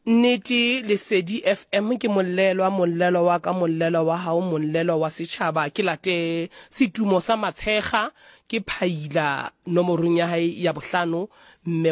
Nnete Lesedi FM ke mollelo wa ka, mollelo wa hao, mollelo wa setjhaba. Ke late setumo sa Matshekga ke phaila nomorong ya hae ya bohlano.